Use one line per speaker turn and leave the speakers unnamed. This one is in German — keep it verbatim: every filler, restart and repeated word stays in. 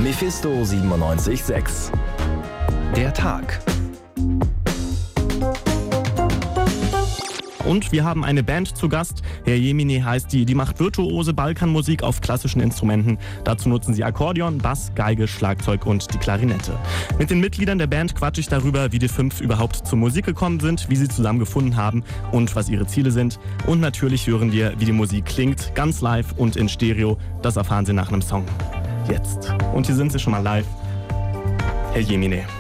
Mephisto siebenundneunzig Komma sechs. Der Tag.
Und wir haben eine Band zu Gast. Herr Jemine heißt die, die macht virtuose Balkanmusik auf klassischen Instrumenten. Dazu nutzen sie Akkordeon, Bass, Geige, Schlagzeug und die Klarinette. Mit den Mitgliedern der Band quatsche ich darüber, wie die fünf überhaupt zur Musik gekommen sind, wie sie zusammen gefunden haben und was ihre Ziele sind. Und natürlich hören wir, wie die Musik klingt, ganz live und in Stereo. Das erfahren Sie nach einem Song. Jetzt. Und hier sind sie schon mal live. Herr Jemine.